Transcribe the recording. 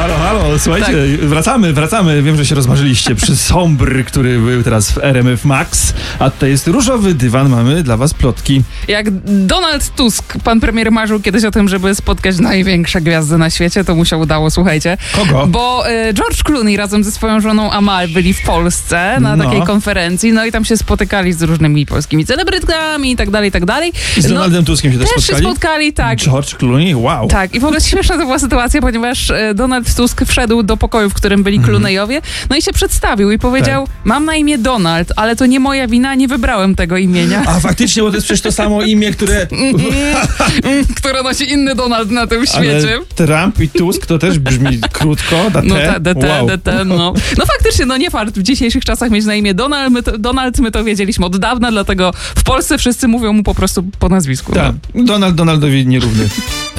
Halo, słuchajcie, wracamy. Wiem, że się rozmarzyliście przy Sombr, który był teraz w RMF Max, a tutaj jest różowy dywan, mamy dla was plotki. Jak Donald Tusk, pan premier, marzył kiedyś o tym, żeby spotkać największe gwiazdy na świecie, to mu się udało, słuchajcie. Kogo? Bo George Clooney razem ze swoją żoną Amal byli w Polsce na takiej konferencji, no i tam się spotykali z różnymi polskimi celebrytkami i tak dalej, i tak dalej. I z Donaldem Tuskiem się też spotkali? Też się spotkali, tak. George Clooney? Wow. Tak, i w ogóle śmieszna to była sytuacja, ponieważ Donald Tusk wszedł do pokoju, w którym byli Clooneyowie, no i się przedstawił i powiedział, mam na imię Donald, ale to nie moja wina, nie wybrałem tego imienia. A faktycznie, bo to jest przecież to samo imię, które... które nosi inny Donald na tym świecie. Ale Trump i Tusk to też brzmi krótko, no faktycznie, no nie fart w dzisiejszych czasach mieć na imię Donald, my to wiedzieliśmy od dawna, dlatego w Polsce wszyscy mówią mu po prostu po nazwisku. Tak, No. Donaldowi nierówny.